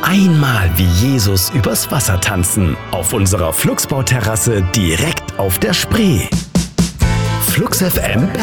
Einmal wie Jesus übers Wasser tanzen. Auf unserer Flugsbauterrasse direkt auf der Spree. Flux FM